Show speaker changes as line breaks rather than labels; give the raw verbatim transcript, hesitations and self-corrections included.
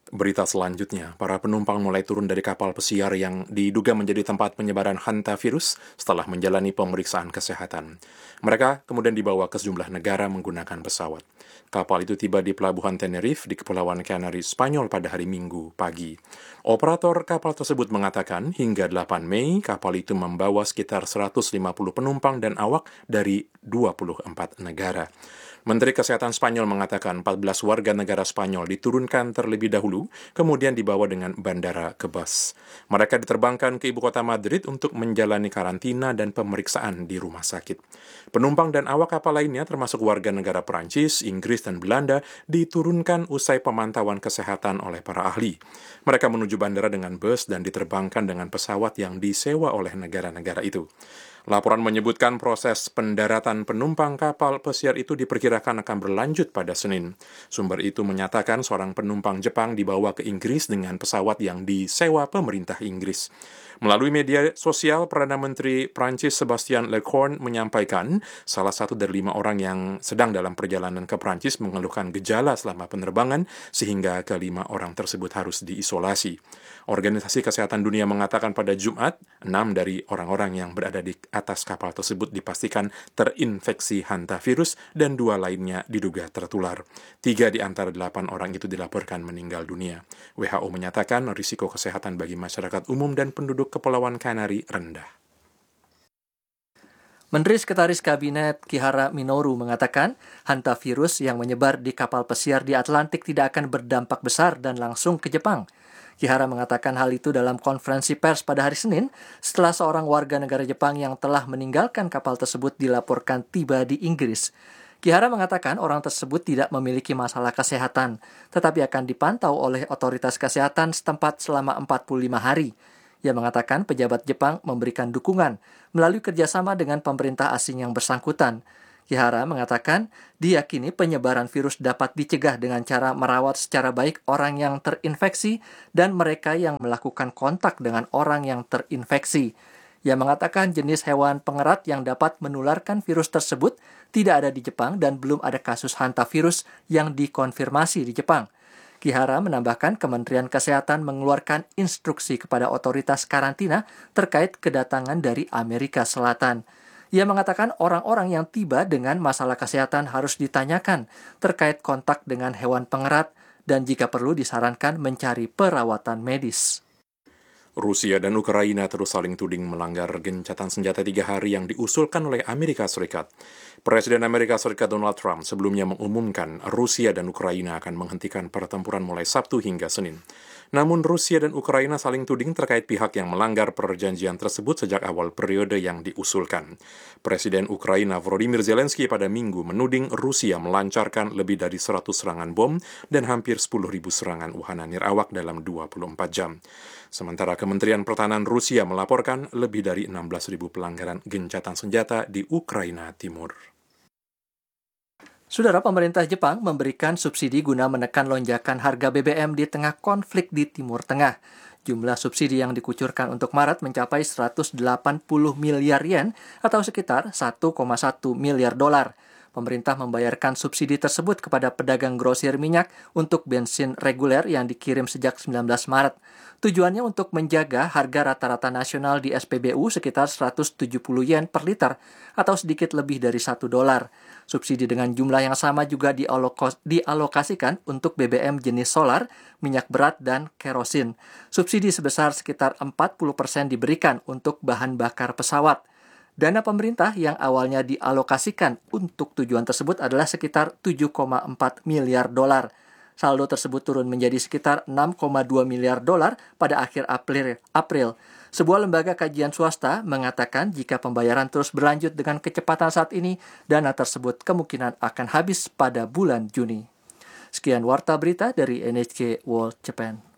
Berita selanjutnya, para penumpang mulai turun dari kapal pesiar yang diduga menjadi tempat penyebaran hantavirus setelah menjalani pemeriksaan kesehatan. Mereka kemudian dibawa ke sejumlah negara menggunakan pesawat. Kapal itu tiba di pelabuhan Tenerife di Kepulauan Canary, Spanyol pada hari Minggu pagi. Operator kapal tersebut mengatakan hingga delapan Mei kapal itu membawa sekitar seratus lima puluh penumpang dan awak dari dua puluh empat negara. Menteri Kesehatan Spanyol mengatakan empat belas warga negara Spanyol diturunkan terlebih dahulu, kemudian dibawa dengan bandara ke bus. Mereka diterbangkan ke ibu kota Madrid untuk menjalani karantina dan pemeriksaan di rumah sakit. Penumpang dan awak kapal lainnya termasuk warga negara Perancis, Inggris, dan Belanda diturunkan usai pemantauan kesehatan oleh para ahli. Mereka menuju bandara dengan bus dan diterbangkan dengan pesawat yang disewa oleh negara-negara itu. Laporan menyebutkan proses pendaratan penumpang kapal pesiar itu diperkirakan akan berlanjut pada Senin. Sumber itu menyatakan seorang penumpang Jepang dibawa ke Inggris dengan pesawat yang disewa pemerintah Inggris. Melalui media sosial, Perdana Menteri Prancis Sebastien Lecornu menyampaikan salah satu dari lima orang yang sedang dalam perjalanan ke Prancis mengeluhkan gejala selama penerbangan sehingga kelima orang tersebut harus diisolasi. Organisasi Kesehatan Dunia mengatakan pada Jumat, enam dari orang-orang yang berada di atas kapal tersebut dipastikan terinfeksi hantavirus dan dua lainnya diduga tertular. Tiga di antara delapan orang itu dilaporkan meninggal dunia. W H O menyatakan risiko kesehatan bagi masyarakat umum dan penduduk Kepulauan Canary rendah.
Menteri Sekretaris Kabinet Kihara Minoru mengatakan hantavirus yang menyebar di kapal pesiar di Atlantik tidak akan berdampak besar dan langsung ke Jepang. Kihara mengatakan hal itu dalam konferensi pers pada hari Senin setelah seorang warga negara Jepang yang telah meninggalkan kapal tersebut dilaporkan tiba di Inggris. Kihara mengatakan orang tersebut tidak memiliki masalah kesehatan, tetapi akan dipantau oleh otoritas kesehatan setempat selama empat puluh lima hari. Ia mengatakan pejabat Jepang memberikan dukungan melalui kerjasama dengan pemerintah asing yang bersangkutan. Kihara mengatakan diyakini penyebaran virus dapat dicegah dengan cara merawat secara baik orang yang terinfeksi dan mereka yang melakukan kontak dengan orang yang terinfeksi. Ia mengatakan jenis hewan pengerat yang dapat menularkan virus tersebut tidak ada di Jepang dan belum ada kasus hantavirus yang dikonfirmasi di Jepang. Kihara menambahkan Kementerian Kesehatan mengeluarkan instruksi kepada otoritas karantina terkait kedatangan dari Amerika Selatan. Ia mengatakan orang-orang yang tiba dengan masalah kesehatan harus ditanyakan terkait kontak dengan hewan pengerat dan jika perlu disarankan mencari perawatan medis.
Rusia dan Ukraina terus saling tuding melanggar gencatan senjata tiga hari yang diusulkan oleh Amerika Serikat. Presiden Amerika Serikat Donald Trump sebelumnya mengumumkan Rusia dan Ukraina akan menghentikan pertempuran mulai Sabtu hingga Senin. Namun Rusia dan Ukraina saling tuding terkait pihak yang melanggar perjanjian tersebut sejak awal periode yang diusulkan. Presiden Ukraina Volodymyr Zelensky pada Minggu menuding Rusia melancarkan lebih dari seratus serangan bom dan hampir sepuluh ribu serangan wahana nirawak dalam dua puluh empat jam. Sementara Kementerian Pertahanan Rusia melaporkan lebih dari enam belas ribu pelanggaran gencatan senjata di Ukraina Timur.
Saudara, pemerintah Jepang memberikan subsidi guna menekan lonjakan harga B B M di tengah konflik di Timur Tengah. Jumlah subsidi yang dikucurkan untuk Maret mencapai seratus delapan puluh miliar yen atau sekitar satu koma satu miliar dolar. Pemerintah membayarkan subsidi tersebut kepada pedagang grosir minyak untuk bensin reguler yang dikirim sejak sembilan belas Maret. Tujuannya untuk menjaga harga rata-rata nasional di S P B U sekitar seratus tujuh puluh yen per liter atau sedikit lebih dari satu dolar. Subsidi dengan jumlah yang sama juga dialokasikan untuk B B M jenis solar, minyak berat, dan kerosin. Subsidi sebesar sekitar empat puluh persen diberikan untuk bahan bakar pesawat. Dana pemerintah yang awalnya dialokasikan untuk tujuan tersebut adalah sekitar tujuh koma empat miliar dolar. Saldo tersebut turun menjadi sekitar enam koma dua miliar dolar pada akhir April. Sebuah lembaga kajian swasta mengatakan jika pembayaran terus berlanjut dengan kecepatan saat ini, dana tersebut kemungkinan akan habis pada bulan Juni. Sekian warta berita dari N H K World Japan.